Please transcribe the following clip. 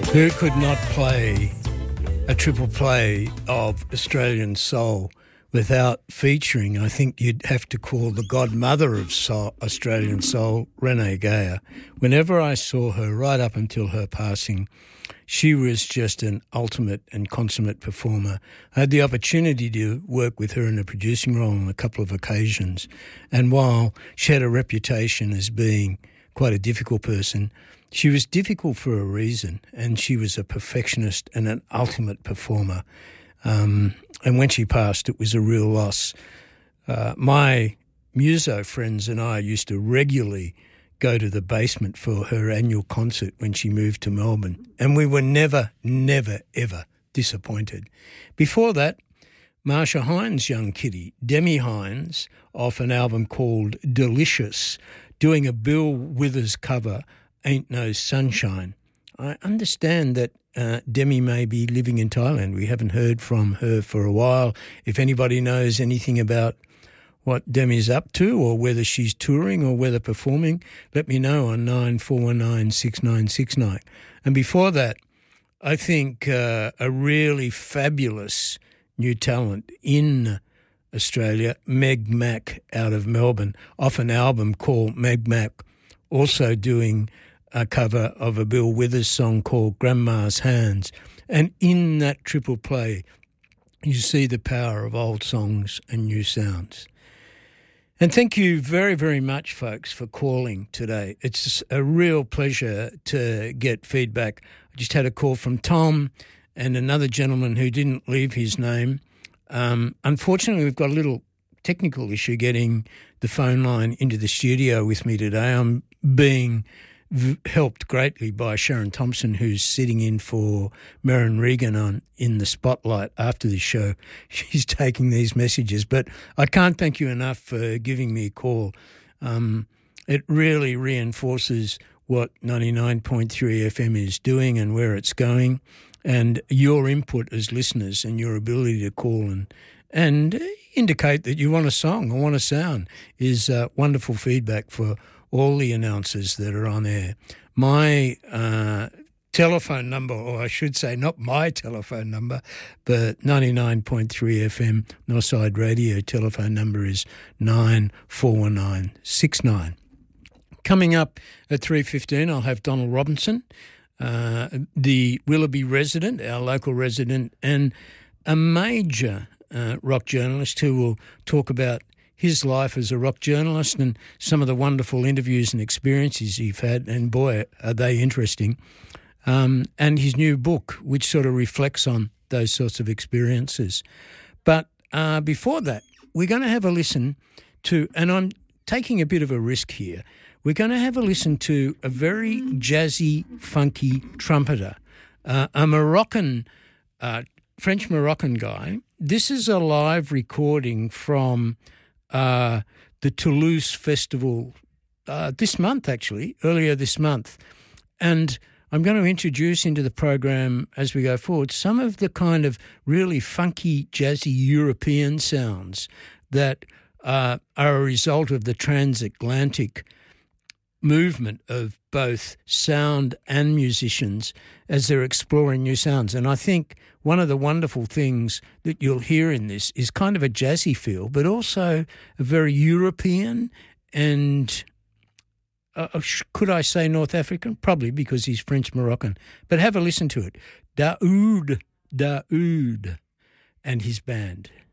Who could not play a triple play of Australian soul without featuring, I think you'd have to call the godmother of soul, Australian soul, Renee Geyer. Whenever I saw her, right up until her passing, she was just an ultimate and consummate performer. I had the opportunity to work with her in a producing role on a couple of occasions, and while she had a reputation as being quite a difficult person, she was difficult for a reason, and she was a perfectionist and an ultimate performer. And when she passed, it was a real loss. My muso friends and I used to regularly go to the basement for her annual concert when she moved to Melbourne, and we were never, ever disappointed. Before that, Marsha Hines' young kitty, Demi Hines, off an album called Delicious, doing a Bill Withers cover, Ain't No Sunshine. I understand that Demi may be living in Thailand. We haven't heard from her for a while. If anybody knows anything about what Demi's up to, or whether she's touring or whether performing, let me know on 94196969. And before that, I think a really fabulous new talent in Australia, Meg Mac out of Melbourne, off an album called Meg Mac, also doing a cover of a Bill Withers song called Grandma's Hands. And in that triple play, you see the power of old songs and new sounds. And thank you very, very much, folks, for calling today. It's a real pleasure to get feedback. I just had a call from Tom and another gentleman who didn't leave his name. Unfortunately, we've got a little technical issue getting the phone line into the studio with me today. I'm being helped greatly by Sharon Thompson, who's sitting in for Merrin Regan in the spotlight after the show. She's taking these messages, but I can't thank you enough for giving me a call. It really reinforces what 99.3 FM is doing and where it's going, and your input as listeners and your ability to call and indicate that you want a song or want a sound is wonderful feedback for all the announcers that are on air. My telephone number, or I should say not my telephone number, but 99.3 FM Northside Radio telephone number is 941969. Coming up at 3:15, I'll have Donald Robinson, the Willoughby resident, our local resident, and a major rock journalist who will talk about his life as a rock journalist and some of the wonderful interviews and experiences he's had, and boy, are they interesting, and his new book, which sort of reflects on those sorts of experiences. But before that, we're going to have a listen to, and I'm taking a bit of a risk here, we're going to have a listen to a very jazzy, funky trumpeter, a Moroccan, French-Moroccan guy. This is a live recording from the Toulouse Festival this month, actually, earlier this month. And I'm going to introduce into the program as we go forward some of the kind of really funky, jazzy European sounds that are a result of the transatlantic movement of both sound and musicians as they're exploring new sounds. And I think one of the wonderful things that you'll hear in this is kind of a jazzy feel, but also a very European and, could I say North African? Probably, because he's French-Moroccan. But have a listen to it. Daoud and his band.